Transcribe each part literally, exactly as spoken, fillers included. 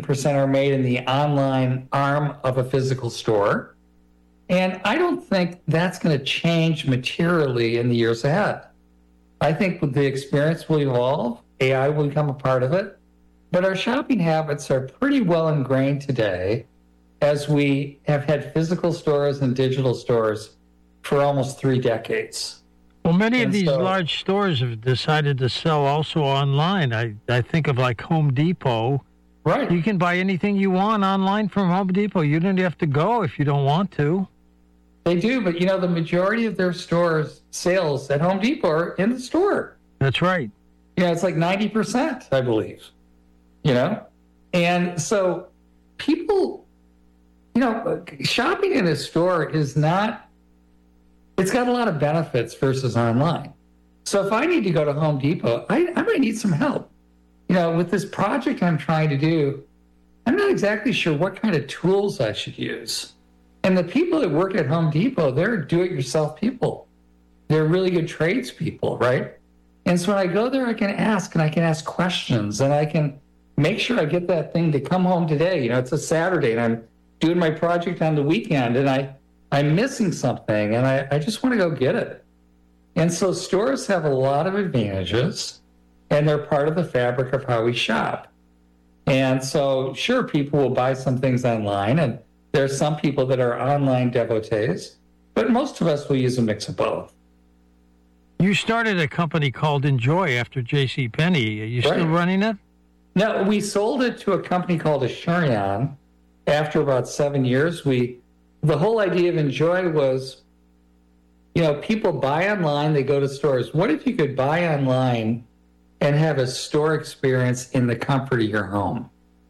percent are made in the online arm of a physical store. And I don't think that's going to change materially in the years ahead. I think the experience will evolve. A I will become a part of it. But our shopping habits are pretty well ingrained today, as we have had physical stores and digital stores for almost three decades. Well, many And of these so- large stores have decided to sell also online. I, I think of like Home Depot. Right. You can buy anything you want online from Home Depot. You don't have to go if you don't want to. They do, but you know, the majority of their stores sales at Home Depot are in the store. That's right. You know, it's like ninety percent, I believe. You know? And so people, you know, shopping in a store is not, it's got a lot of benefits versus online. So if I need to go to Home Depot, I, I might need some help. You know, with this project I'm trying to do, I'm not exactly sure what kind of tools I should use. And the people that work at Home Depot, they're do-it-yourself people. They're really good tradespeople, right? And so when I go there, I can ask, and I can ask questions, and I can make sure I get that thing to come home today. You know, it's a Saturday, and I'm doing my project on the weekend, and I, I'm missing something, and I, I just want to go get it. And so stores have a lot of advantages, and they're part of the fabric of how we shop. And so, sure, people will buy some things online, and there are some people that are online devotees, but most of us will use a mix of both. You started a company called Enjoy after J C Penney. Are you Right. still running it? No, we sold it to a company called Asurion after about seven years. We, the whole idea of Enjoy was, you know, people buy online, they go to stores. What if you could buy online and have a store experience in the comfort of your home?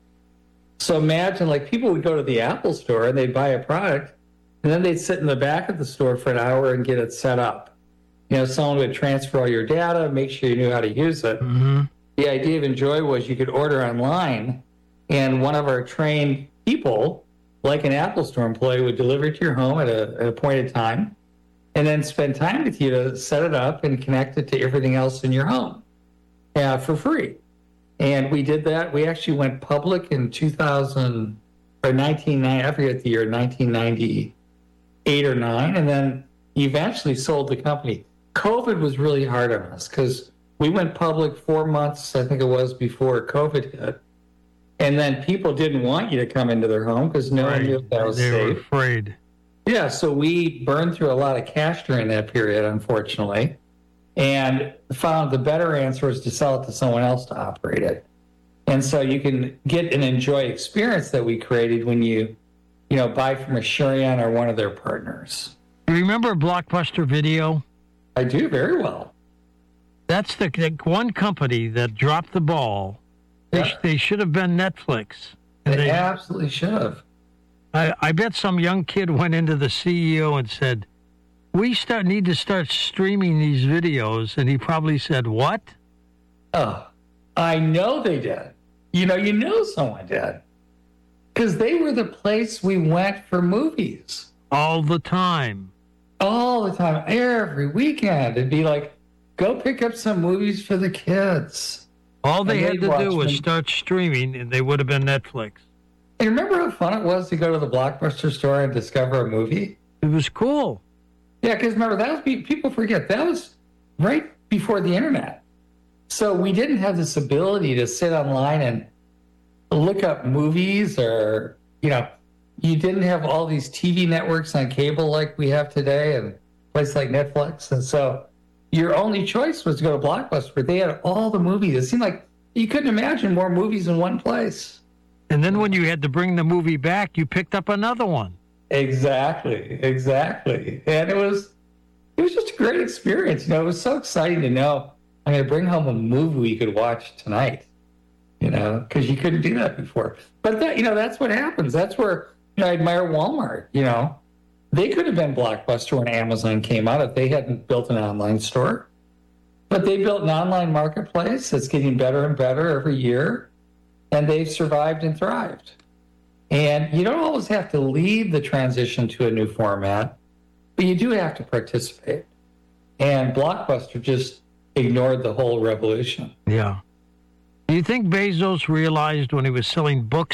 So imagine, like, people would go to the Apple store and they'd buy a product, and then they'd sit in the back of the store for an hour and get it set up. You know, someone would transfer all your data, make sure you knew how to use it. Mm-hmm. The idea of Enjoy was you could order online, and one of our trained people, like an Apple Store employee, would deliver it to your home at a, an appointed time, and then spend time with you to set it up and connect it to everything else in your home uh, for free. And we did that. We actually went public in two thousand or nineteen ninety, I forget the year, nineteen ninety-eight or nine, and then eventually sold the company. COVID was really hard on us because we went public four months, I think it was, before COVID hit. And then people didn't want you to come into their home because no Right. one knew if that was They safe. were afraid. Yeah, so we burned through a lot of cash during that period, unfortunately, and found the better answer is to sell it to someone else to operate it. And so you can get an Enjoy experience that we created when you, you know, buy from Asurion or one of their partners. You remember Blockbuster Video? I do very well. That's the, the one company that dropped the ball. They, Yeah. sh- they should have been Netflix. And They they, absolutely should have. I, I bet some young kid went into the C E O and said, we start need to start streaming these videos. And he probably said, what? Oh, I know they did. You know, you know someone did. Because they were the place we went for movies. All the time. All the time, every weekend. It'd be like, go pick up some movies for the kids. All they And had they'd to watch do was them. start streaming, and they would have been Netflix. And remember how fun it was to go to the Blockbuster store and discover a movie? It was cool. Yeah, because remember, that was, people forget, that was right before the internet. So we didn't have this ability to sit online and look up movies, or, you know, you didn't have all these T V networks on cable like we have today and places like Netflix. And so your only choice was to go to Blockbuster. They had all the movies. It seemed like you couldn't imagine more movies in one place. And then when you had to bring the movie back, you picked up another one. Exactly, exactly. And it was it was just a great experience. You know, it was so exciting to know I'm going to bring home a movie we could watch tonight, you know, because you couldn't do that before. But that, you know, that's what happens. That's where, you know, I admire Walmart. You know, they could have been Blockbuster when Amazon came out if they hadn't built an online store. But they built an online marketplace that's getting better and better every year, and they've survived and thrived. And you don't always have to lead the transition to a new format, but you do have to participate. And Blockbuster just ignored the whole revolution. Yeah. Do you think Bezos realized when he was selling books